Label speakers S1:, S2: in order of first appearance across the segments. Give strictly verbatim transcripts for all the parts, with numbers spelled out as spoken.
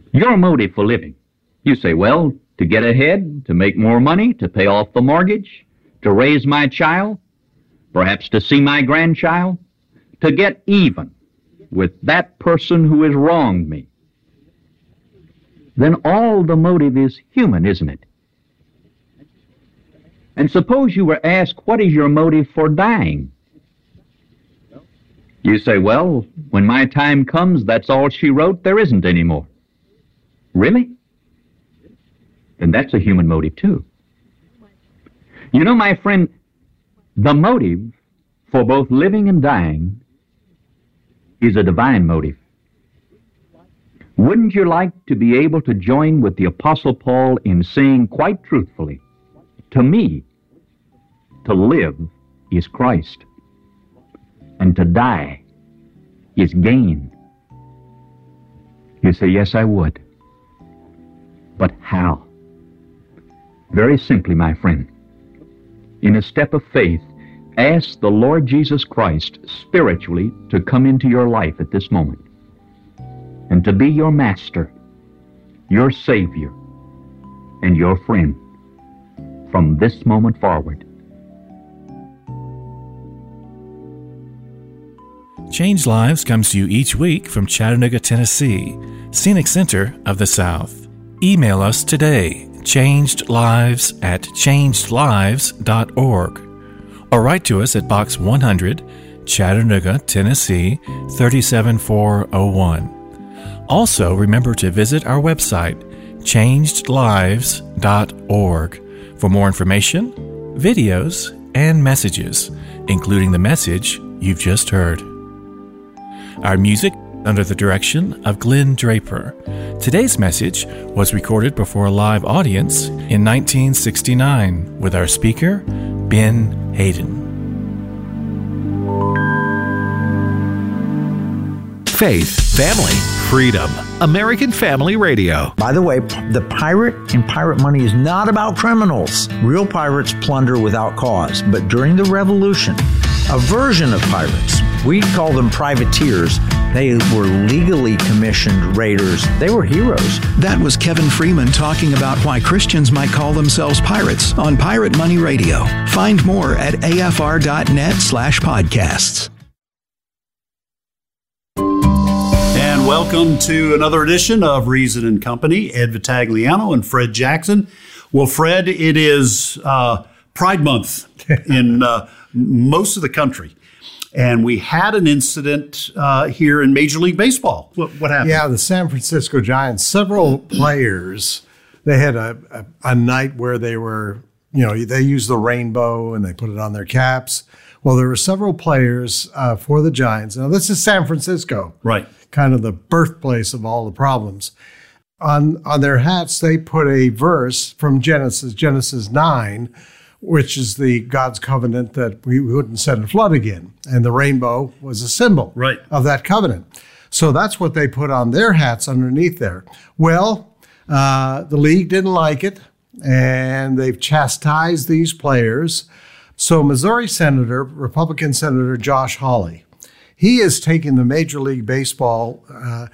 S1: Your motive for living. You say, well, to get ahead, to make more money, to pay off the mortgage, to raise my child, perhaps to see my grandchild, to get even with that person who has wronged me. Then all the motive is human, isn't it? And suppose you were asked, what is your motive for dying? You say, well, when my time comes, that's all she wrote, there isn't any more. Really? Then that's a human motive, too. You know, my friend, the motive for both living and dying is a divine motive. Wouldn't you like to be able to join with the Apostle Paul in saying quite truthfully, to me, to live is Christ, and to die is gain? You say, yes, I would. But how? Very simply, my friend. In a step of faith, ask the Lord Jesus Christ spiritually to come into your life at this moment and to be your master, your Savior, and your friend from this moment forward.
S2: Changed Lives comes to you each week from Chattanooga, Tennessee, Scenic Center of the South. Email us today, changedlives at changedlives dot org, or write to us at Box one hundred, Chattanooga, Tennessee, three seven four oh one. Also, remember to visit our website, changed lives dot org, for more information, videos, and messages, including the message you've just heard. Our music under the direction of Glenn Draper. Today's message was recorded before a live audience in nineteen sixty-nine with our speaker, Ben Hayden.
S3: Faith, family, freedom. American Family Radio.
S4: By the way, the pirate in Pirate Money is not about criminals. Real pirates plunder without cause. But during the Revolution, a version of pirates, we call them privateers, they were legally commissioned raiders. They were heroes.
S3: That was Kevin Freeman talking about why Christians might call themselves pirates on Pirate Money Radio. Find more at afr.net slash podcasts.
S5: And welcome to another edition of Reason and Company. Ed Vitagliano and Fred Jackson. Well, Fred, it is uh, Pride Month in uh, most of the country. And we had an incident uh, here in Major League Baseball. What, what happened?
S6: Yeah, the San Francisco Giants, several players, they had a, a, a night where they were, you know, they used the rainbow and they put it on their caps. Well, there were several players uh, for the Giants. Now, this is San Francisco.
S5: Right.
S6: Kind of the birthplace of all the problems. On, on their hats, they put a verse from Genesis, Genesis nine, which is the God's covenant that we wouldn't send a flood again. And the rainbow was a symbol
S5: right.
S6: of that covenant. So that's what they put on their hats underneath there. Well, uh, the league didn't like it, and they've chastised these players. So Missouri Senator, Republican Senator Josh Hawley, he is taking the Major League Baseball uh,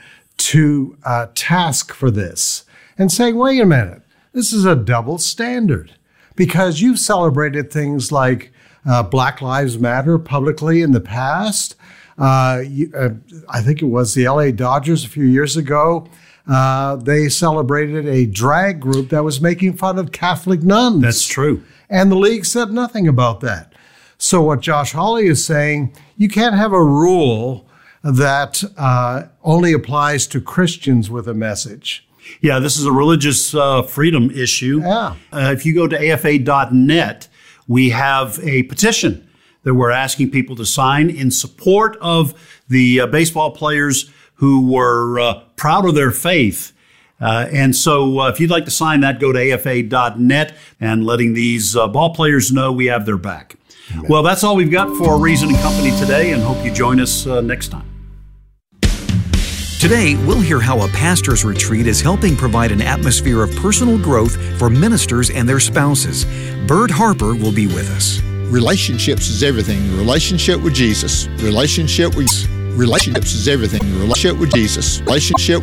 S6: to uh, task for this and saying, wait a minute, this is a double standard. Because you've celebrated things like uh, Black Lives Matter publicly in the past. Uh, you, uh, I think it was the L A Dodgers a few years ago. Uh, they celebrated a drag group that was making fun of Catholic nuns.
S5: That's true.
S6: And the league said nothing about that. So what Josh Hawley is saying, you can't have a rule that uh, only applies to Christians with a message.
S5: Yeah, this is a religious uh, freedom issue.
S6: Yeah.
S5: Uh, if you go to A F A dot net, we have a petition that we're asking people to sign in support of the uh, baseball players who were uh, proud of their faith. Uh, and so uh, if you'd like to sign that, go to A F A dot net and letting these uh, ball players know we have their back. Amen. Well, that's all we've got for Reason and Company today, and hope you join us uh, next time.
S3: Today, we'll hear how a pastor's retreat is helping provide an atmosphere of personal growth for ministers and their spouses. Bert Harper will be with us.
S7: Relationships is everything. Relationship with Jesus. Relationship with relationships is everything. Relationship with Jesus. Relationship